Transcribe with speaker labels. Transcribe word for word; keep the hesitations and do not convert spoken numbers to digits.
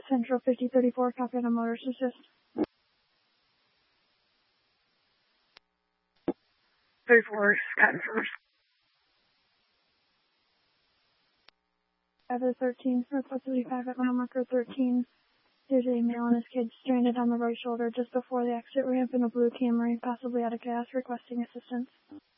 Speaker 1: Central fifty thirty-four, copy on a motorist assist.
Speaker 2: thirty-four, Scotland first.
Speaker 1: Driver thirteen, report thirty-five at mile marker thirteen. There's a male and his kid stranded on the right shoulder just before the exit ramp in a blue Camry, possibly out of gas, requesting assistance.